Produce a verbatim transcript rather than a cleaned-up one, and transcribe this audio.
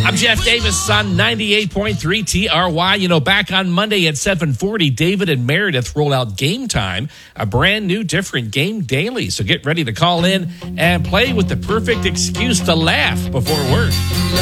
I'm Jeff Davis on ninety-eight point three T R Y. You know, back on Monday at seven forty, David and Meredith roll out Game Time, a brand new, different game daily. So get ready to call in and play with the perfect excuse to laugh before work.